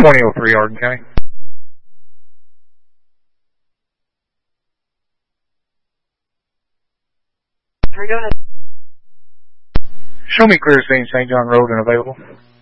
2003 Arden County. Go ahead. Show me clear scene, St. John Road and available.